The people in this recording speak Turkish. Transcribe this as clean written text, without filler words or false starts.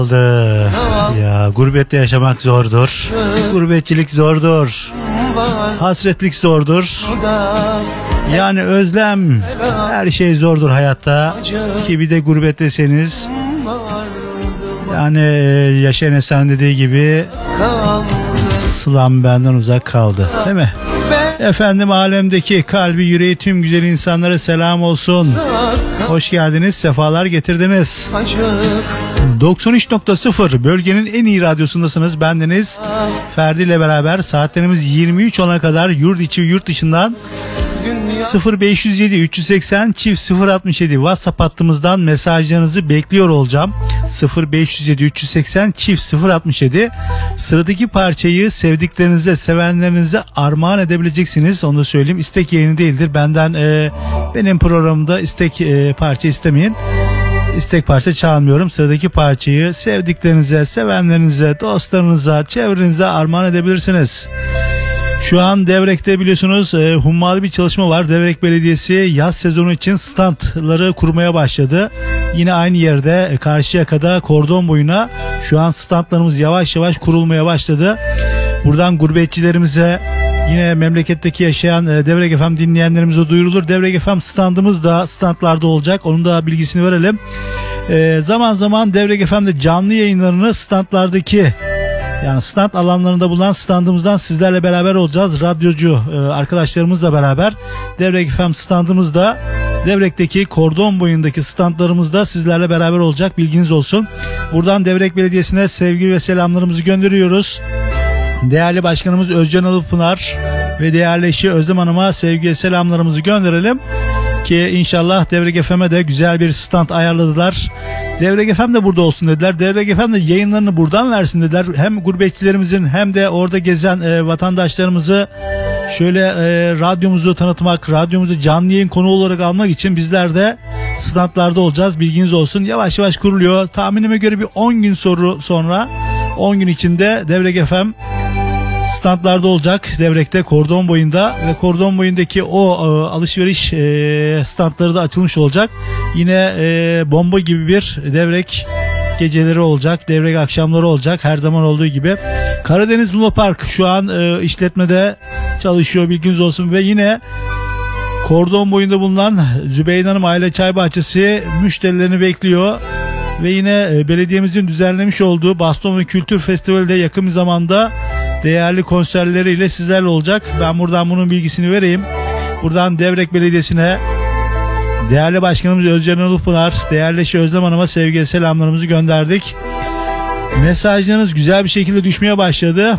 Ya gurbette yaşamak zordur. Gurbetçilik zordur. Hasretlik zordur. Yani özlem, her şey zordur hayatta. Ki bir de gurbetteseniz, yani Yaşayan Esen dediği gibi, sılam benden uzak kaldı, değil mi? Efendim, alemdeki kalbi yüreği tüm güzel insanlara selam olsun. Hoş geldiniz, sefalar getirdiniz. 93.0 bölgenin en iyi radyosundasınız. Bendeniz Ferdi ile beraber saatlerimiz 23 olana kadar yurt içi yurt dışından 0507 380 çift 067 WhatsApp hattımızdan mesajlarınızı bekliyor olacağım. 0507 380 çift 067. Sıradaki parçayı sevdiklerinize, sevenlerinize armağan edebileceksiniz. Onu da söyleyeyim. İstek yayını değildir. Benden benim programımda istek parça istemeyin. İstek parça çalmıyorum. Sıradaki parçayı sevdiklerinize, sevenlerinize, dostlarınıza, çevrenize armağan edebilirsiniz. Şu an Devrek'te biliyorsunuz hummalı bir çalışma var. Devrek Belediyesi yaz sezonu için standları kurmaya başladı. Yine aynı yerde Karşıyaka'da kordon boyuna şu an standlarımız yavaş yavaş kurulmaya başladı. Buradan gurbetçilerimize, yine memleketteki yaşayan Devrek FM dinleyenlerimize duyurulur. Devrek FM standımız da standlarda olacak. Onun da bilgisini verelim. Zaman zaman Devrek FM'de canlı yayınlarını standlardaki, yani stand alanlarında bulunan standımızdan sizlerle beraber olacağız. Radyocu arkadaşlarımızla beraber Devrek FM standımızda, Devrek'teki kordon boyundaki standlarımızda sizlerle beraber olacak, bilginiz olsun. Buradan Devrek Belediyesi'ne sevgi ve selamlarımızı gönderiyoruz. Değerli Başkanımız Özcan Alıpınar ve değerli eşi Özlem Hanım'a sevgi ve selamlarımızı gönderelim. Ki inşallah Devrek FM'e de güzel bir stand ayarladılar. Devrek FM de burada olsun dediler. Devrek FM de yayınlarını buradan versin dediler. Hem gurbetçilerimizin hem de orada gezen vatandaşlarımızı şöyle radyomuzu tanıtmak, radyomuzu canlı yayın konu olarak almak için bizler de standlarda olacağız. Bilginiz olsun. Yavaş yavaş kuruluyor. Tahminime göre bir 10 gün sonra, 10 gün içinde Devrek FM standlarda olacak. Devrek'te kordon boyunda ve kordon boyundaki o alışveriş standları da açılmış olacak. Yine bomba gibi bir Devrek geceleri olacak. Devrek akşamları olacak. Her zaman olduğu gibi. Karadeniz Luna Park şu an işletmede çalışıyor. Bilginiz olsun. Ve yine kordon boyunda bulunan Zübeyde Hanım Aile Çay Bahçesi müşterilerini bekliyor. Ve yine belediyemizin düzenlemiş olduğu Baston ve Kültür Festivali de yakın bir zamanda değerli konserleriyle sizlerle olacak. Ben buradan bunun bilgisini vereyim. Buradan Devrek Belediyesi'ne, değerli Başkanımız Özcan Alıpınar, değerli eşi Özlem Hanım'a sevgi selamlarımızı gönderdik. Mesajlarınız güzel bir şekilde düşmeye başladı.